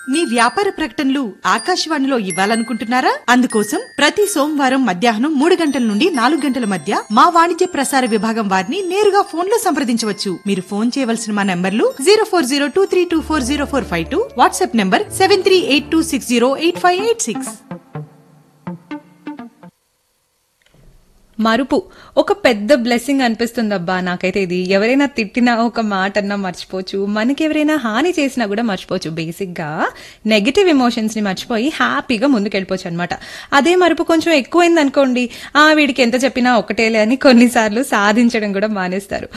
మీ వ్యాపార ప్రకటనలు ఆకాశవాణిలో ఇవ్వాలనుకుంటున్నారా? అందుకోసం ప్రతి సోమవారం మధ్యాహ్నం 3 గంటల నుండి 4 గంటల మధ్య మా వాణిజ్య ప్రసార విభాగం వారిని నేరుగా ఫోన్ లో సంప్రదించవచ్చు. మీరు ఫోన్ చేయవలసిన మా నంబర్లు 0402324045, వాట్సాప్ నంబర్ 7382608586. మరుపు ఒక పెద్ద బ్లెస్సింగ్ అనిపిస్తుంది అబ్బా నాకైతే. ఇది ఎవరైనా తిట్టినా ఒక మాట అన్నా మర్చిపోవచ్చు, మనకి ఎవరైనా హాని చేసినా కూడా మర్చిపోవచ్చు. బేసిక్ గా నెగిటివ్ ఎమోషన్స్ ని మర్చిపోయి హ్యాపీగా ముందుకెళ్ళిపోవచ్చు అనమాట. అదే మరుపు కొంచెం ఎక్కువైంది అనుకోండి, వీడికి ఎంత చెప్పినా ఒకటేలే అని కొన్నిసార్లు సాధించడం కూడా మానేస్తారు.